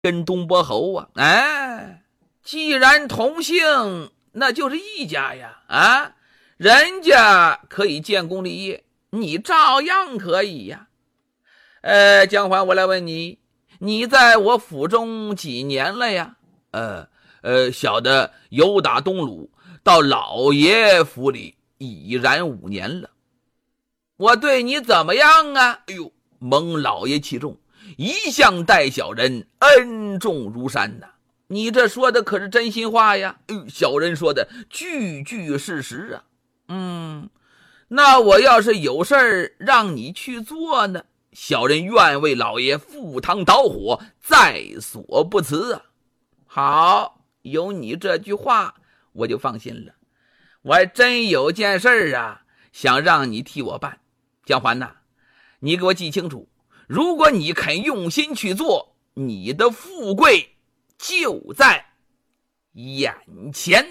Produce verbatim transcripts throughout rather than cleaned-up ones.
跟东伯侯啊，哎，既然同姓，那就是一家呀，啊，人家可以建功立业，你照样可以呀。呃，姜环，我来问你，你在我府中几年了呀？呃呃，小的由打东鲁到老爷府里已然五年了。我对你怎么样啊？哎呦，蒙老爷器重，一向待小人恩重如山呐、啊。你这说的可是真心话呀？哎呦，小人说的句句事实啊。嗯，那我要是有事儿让你去做呢，小人愿为老爷赴汤蹈火，在所不辞啊。好，有你这句话我就放心了。我还真有件事儿啊，想让你替我办。姜环呐，你给我记清楚，如果你肯用心去做，你的富贵就在眼前。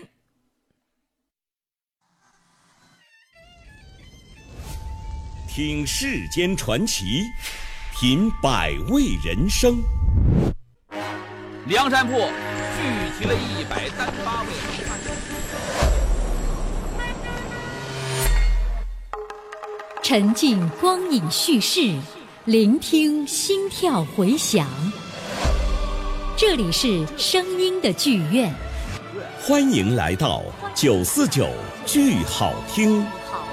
听世间传奇，品百味人生。 梁山泊聚齐了一百三十八位好汉， 沉浸光影叙事，聆听心跳回响。这里是声音的剧院， 欢迎来到九四九剧好听。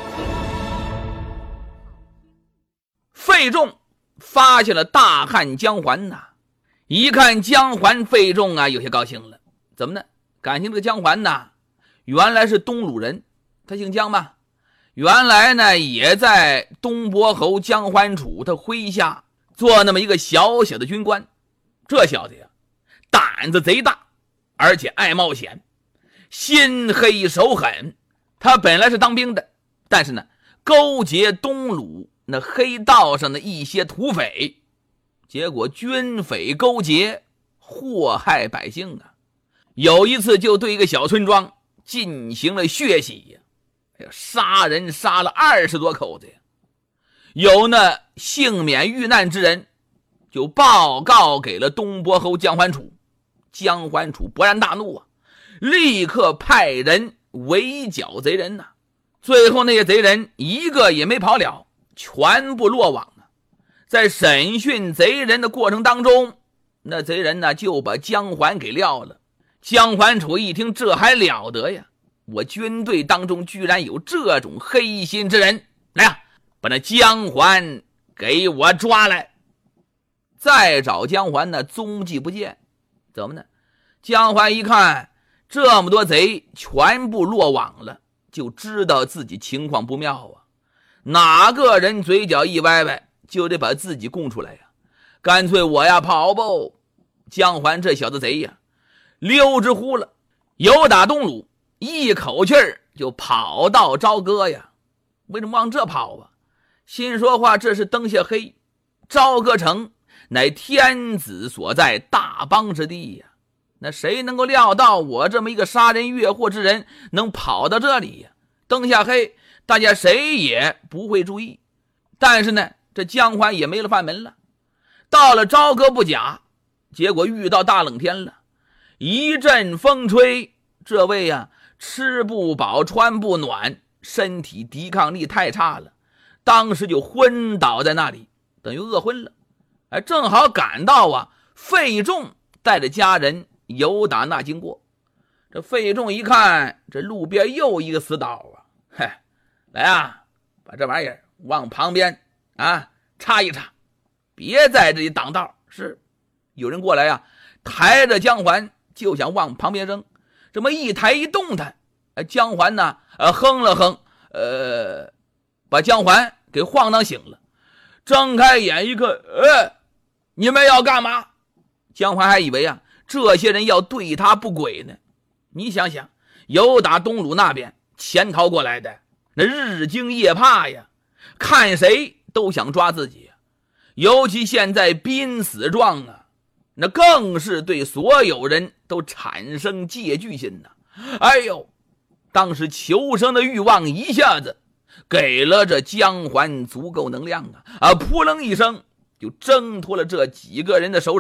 费仲发现了大汉姜环呐，一看姜环，费仲啊有些高兴了。怎么呢？感情这个姜环呐，原来是东鲁人，他姓姜嘛，原来呢也在东伯侯姜欢楚他麾下做那么一个小小的军官。这小子呀，胆子贼大，而且爱冒险，心黑手狠。他本来是当兵的，但是呢勾结东鲁那黑道上的一些土匪，结果军匪勾结，祸害百姓啊。有一次就对一个小村庄进行了血洗呀，哎呀，杀人杀了二十多口子呀。有那幸免遇难之人就报告给了东伯侯姜欢楚。姜欢楚勃然大怒啊，立刻派人围剿贼人呐、啊。最后那些贼人一个也没跑了，全部落网了。在审讯贼人的过程当中，那贼人呢就把姜环给撂了。姜环楚一听，这还了得呀，我军队当中居然有这种黑心之人，来呀，把那姜环给我抓来。再找姜环呢，踪迹不见。怎么呢？姜环一看这么多贼全部落网了，就知道自己情况不妙啊。哪个人嘴角一歪歪，就得把自己供出来呀。干脆我呀跑不。姜环这小子贼呀，溜之乎了，由打东鲁一口气儿就跑到朝歌呀。为什么往这跑啊？心说话，这是灯下黑，朝歌城乃天子所在，大邦之地呀。那谁能够料到我这么一个杀人越货之人能跑到这里呀？灯下黑，大家谁也不会注意。但是呢，这姜环也没了饭门了。到了朝歌不假，结果遇到大冷天了，一阵风吹，这位呀吃不饱穿不暖，身体抵抗力太差了，当时就昏倒在那里，等于饿昏了。哎，正好赶到啊费仲带着家人由打那经过。这费仲一看，这路边又一个死倒啊，嘿，来啊，把这玩意儿往旁边啊插一插，别在这里挡道。是，有人过来啊，抬着姜环就想往旁边扔，这么一抬一动弹，哎，姜环呢，呃，哼了哼，呃，把姜环给晃荡醒了。睁开眼一看，呃，你们要干嘛？姜环还以为啊，这些人要对他不轨呢。你想想，由打东鲁那边潜逃过来的，那日惊夜怕呀，看谁都想抓自己。尤其现在濒死状啊，那更是对所有人都产生戒惧心呐。哎呦，当时求生的欲望一下子给了这姜环足够能量啊！啊，扑棱一声就挣脱了这几个人的手掌啊！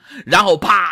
然后啪